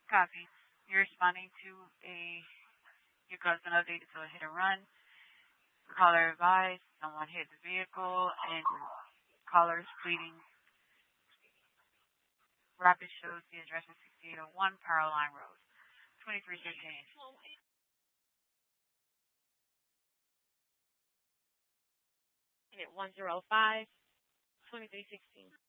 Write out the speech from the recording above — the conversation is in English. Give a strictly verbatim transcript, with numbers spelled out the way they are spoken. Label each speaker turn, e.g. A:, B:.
A: Copy. You're responding to a your cousin updated to a hit and run. Caller advised someone hit the vehicle and caller is pleading. Rapid shows the address is sixty-eight oh one Paroline Road, twenty-three fifteen. Hit one zero five, twenty-three sixteen.